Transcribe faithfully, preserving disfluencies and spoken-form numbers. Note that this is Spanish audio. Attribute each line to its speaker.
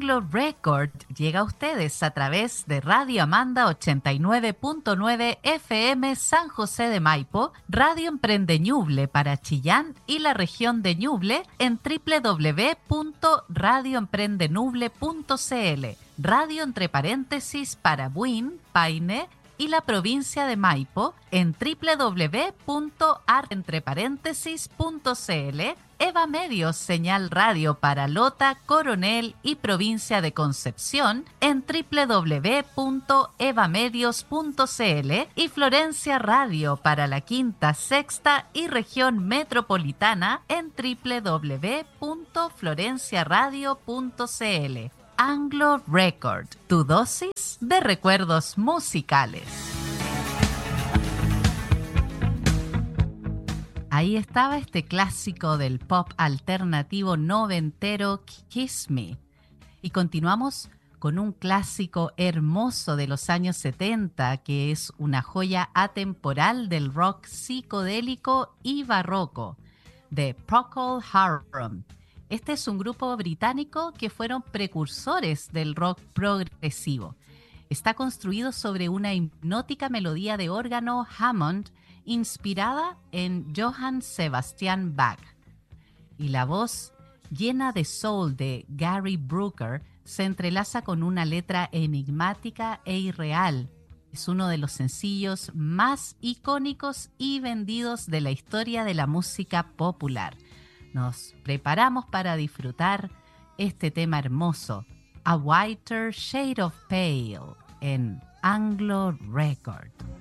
Speaker 1: Anglo Record llega a ustedes a través de Radio Amanda ochenta y nueve punto nueve F M San José de Maipo, Radio Emprende Ñuble para Chillán y la región de Ñuble en doble u doble u doble u punto radio emprende ñuble punto c l, radio entre paréntesis para Buin, Paine y la provincia de Maipo en doble u doble u doble u punto ar entre paréntesis punto c l, Eva Medios señal radio para Lota, Coronel y provincia de Concepción en doble u doble u doble u punto evamedios punto c l y Florencia Radio para la Quinta, Sexta y región metropolitana en doble u doble u doble u punto florenciaradio punto c l. Anglo Record, tu dosis de recuerdos musicales. Ahí estaba este clásico del pop alternativo noventero, Kiss Me. Y continuamos con un clásico hermoso de los años setenta, que es una joya atemporal del rock psicodélico y barroco, de Procol Harum. Este es un grupo británico que fueron precursores del rock progresivo. Está construido sobre una hipnótica melodía de órgano Hammond inspirada en Johann Sebastian Bach. Y la voz llena de soul de Gary Brooker se entrelaza con una letra enigmática e irreal. Es uno de los sencillos más icónicos y vendidos de la historia de la música popular. Nos preparamos para disfrutar este tema hermoso, A Whiter Shade of Pale, en Anglo Record.